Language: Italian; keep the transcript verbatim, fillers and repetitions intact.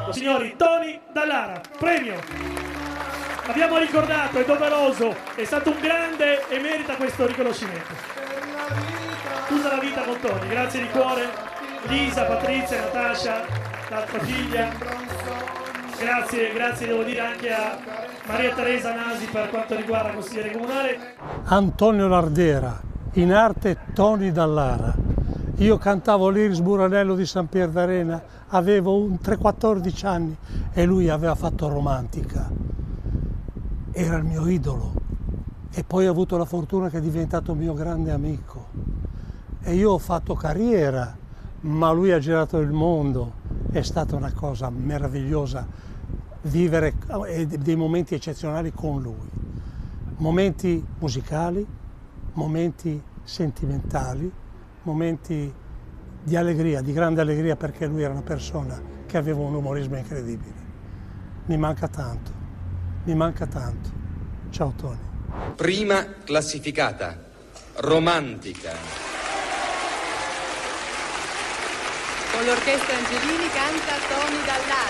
Signori, Tony Dallara, premio. Abbiamo ricordato, è doveroso, è stato un grande e merita questo riconoscimento. Tutta la vita con Tony, grazie di cuore. Lisa, Patrizia, Natascia, l'altra figlia. Grazie, grazie devo dire anche a Maria Teresa Nasi per quanto riguarda il consigliere comunale. Antonio Lardera, in arte Tony Dallara. Io cantavo l'Iris Buranello di San Pier d'Arena, avevo un tre quattordici anni e lui aveva fatto Romantica. Era il mio idolo e poi ho avuto la fortuna che è diventato mio grande amico. E io ho fatto carriera, ma lui ha girato il mondo. È stata una cosa meravigliosa vivere dei momenti eccezionali con lui. Momenti musicali, momenti sentimentali, momenti di allegria, di grande allegria, perché lui era una persona che aveva un umorismo incredibile. Mi manca tanto, mi manca tanto. Ciao Tony. Prima classificata, Romantica. Con l'orchestra Angelini canta Tony Dallara.